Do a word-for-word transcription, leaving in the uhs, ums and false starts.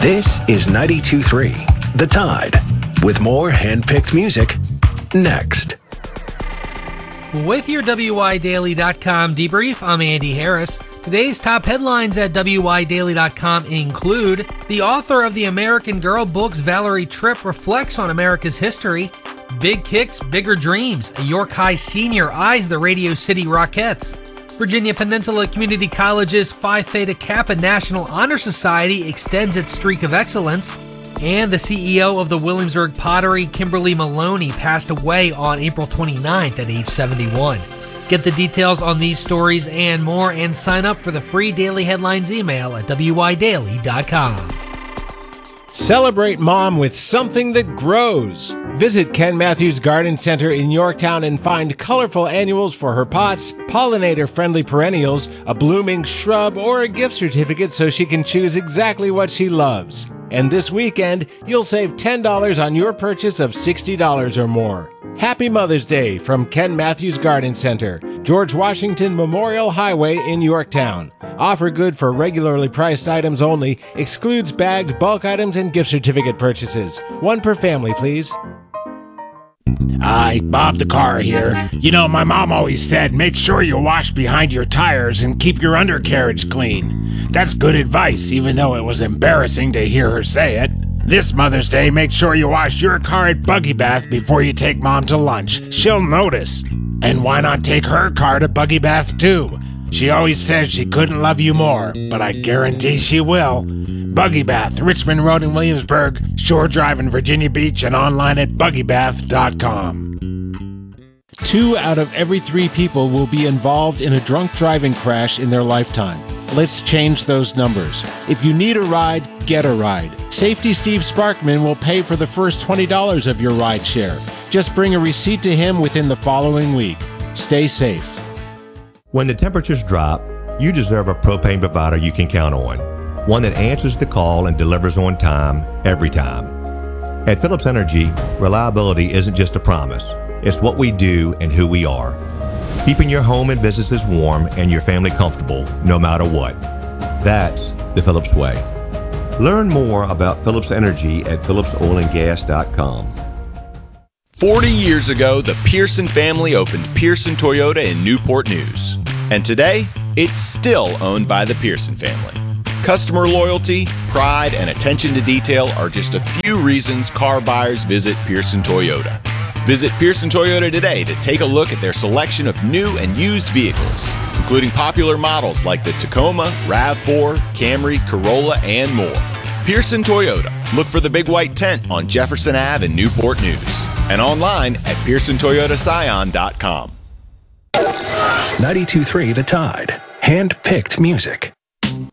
This is ninety-two point three The Tide, with more hand-picked music next. With your W I Daily dot com debrief, I'm Andy Harris. Today's top headlines at W I Daily dot com include the author of the American Girl books, Valerie Tripp, reflects on America's history. Big kicks, bigger dreams. A York High senior eyes the Radio City Rockettes. Virginia Peninsula Community College's Phi Theta Kappa National Honor Society extends its streak of excellence. And the C E O of the Williamsburg Pottery, Kimberly Maloney, passed away on April twenty-ninth at age seventy-one. Get the details on these stories and more, and sign up for the free Daily Headlines email at W I Daily dot com. Celebrate mom with something that grows. Visit Ken Matthews Garden Center in Yorktown and find colorful annuals for her pots, pollinator-friendly perennials, a blooming shrub, or a gift certificate so she can choose exactly what she loves. And this weekend, you'll save ten dollars on your purchase of sixty dollars or more. Happy Mother's Day from Ken Matthews Garden Center, George Washington Memorial Highway in Yorktown. Offer good for regularly priced items only. Excludes bagged bulk items and gift certificate purchases. One per family, please. Hi, Bob the car here. You know, my mom always said, make sure you wash behind your tires and keep your undercarriage clean. That's good advice, even though it was embarrassing to hear her say it. This Mother's Day, make sure you wash your car at Buggy Bath before you take Mom to lunch. She'll notice. And why not take her car to Buggy Bath too? She always says she couldn't love you more, but I guarantee she will. Buggy Bath, Richmond Road in Williamsburg, Shore Drive in Virginia Beach, and online at buggy bath dot com. Two out of every three people will be involved in a drunk driving crash in their lifetime. Let's change those numbers. If you need a ride, get a ride. Safety Steve Sparkman will pay for the first twenty dollars of your ride share. Just bring a receipt to him within the following week. Stay safe. When the temperatures drop, you deserve a propane provider you can count on. One that answers the call and delivers on time, every time. At Phillips Energy, reliability isn't just a promise. It's what we do and who we are. Keeping your home and businesses warm and your family comfortable, no matter what. That's the Phillips way. Learn more about Phillips Energy at phillips oil and gas dot com. forty years ago, the Pearson family opened Pearson Toyota in Newport News. And today, it's still owned by the Pearson family. Customer loyalty, pride, and attention to detail are just a few reasons car buyers visit Pearson Toyota. Visit Pearson Toyota today to take a look at their selection of new and used vehicles, including popular models like the Tacoma, RAV four, Camry, Corolla, and more. Pearson Toyota. Look for the big white tent on Jefferson Avenue in Newport News, and online at pearson toyota scion dot com. ninety-two point three The Tide, hand-picked music.